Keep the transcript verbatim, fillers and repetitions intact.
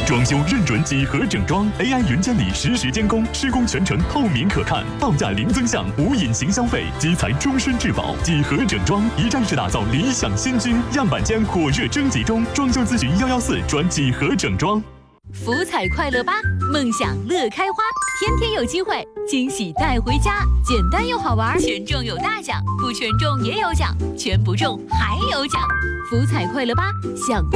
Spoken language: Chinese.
装修认准几何整装 ，A I 云监理实时监工，施工全程透明可看，报价零增项，无隐形消费，基材终身质保。几何整装一站式打造理想新居，样板间火热征集中，装修咨询幺幺四转几何整装。 福彩快乐吧，梦想乐开花，天天有机会，惊喜带回家，简单又好玩，全中有大奖，不全中也有奖，全不中还有奖。福彩快乐吧，想。